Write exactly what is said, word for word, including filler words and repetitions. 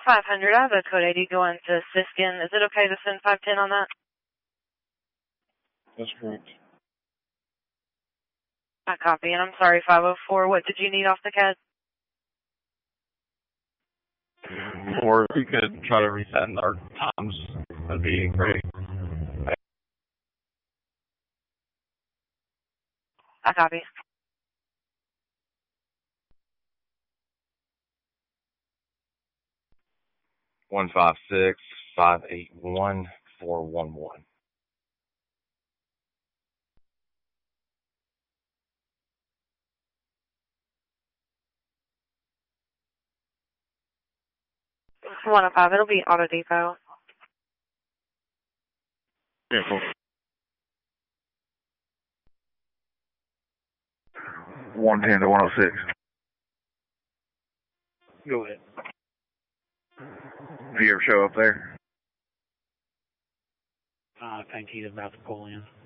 five hundred, I have a code eighty going to Siskin. Is it okay to send five ten on that? That's correct. I copy, and I'm sorry, five oh four. What did you need off the C A D? Or if you could try to reset our times, that'd be great. I copy. One five six five eight one four one one. one oh five, it'll be Auto Depot. Yeah, cool. one ten to one oh six. Go ahead. Do you ever show up there? Uh, I think he's about to pull in.